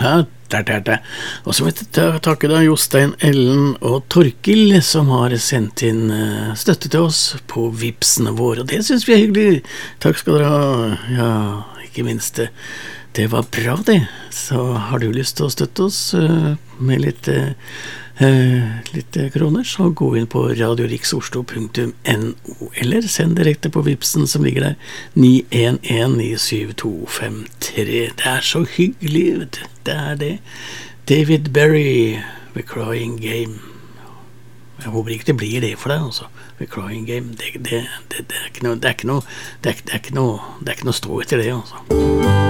Ja, der. Og så vil jeg takke da Jostein, Ellen og Torkil som har sendt inn støtte til oss på Vipsene våre, og det synes vi hyggelig. Takk skal dere ha. Ja, ikke minst det var bra det. Så har du lyst til å støtte oss med litt kroner, så gå inn på radioriksoslo.no eller send direkte på Vipsen som ligger der 911-97253. Det så hyggelig, vet du. Det det. David Berry, The Crying Game. Jeg håper ikke det blir det for deg, altså. The Crying Game, det ikke noe stå etter det, altså.